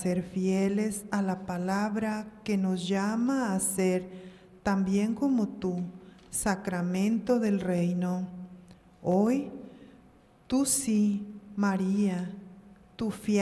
ser fieles a la palabra que nos llama a ser, también como tú, sacramento del reino. Hoy, tú sí, María, tu fiel